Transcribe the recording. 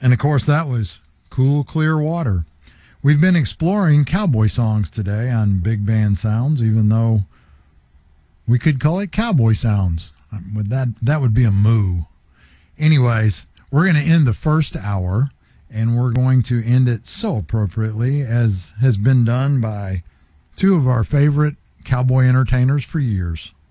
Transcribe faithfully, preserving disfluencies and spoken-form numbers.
And of course, that was Cool Clear Water. We've been exploring cowboy songs today on Big Band Sounds, even though we could call it Cowboy Sounds. With that, that would be a moo. Anyways, we're going to end the first hour, and we're going to end it so appropriately, as has been done by two of our favorite cowboy entertainers for years.